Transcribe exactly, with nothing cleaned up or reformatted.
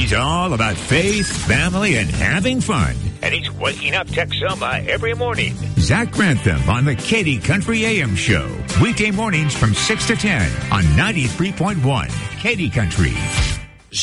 He's all about faith, family, and having fun. And he's waking up Texoma every morning. Zach Grantham on the Katy Country A M Show. Weekday mornings from six to ten on ninety-three point one Katy Country.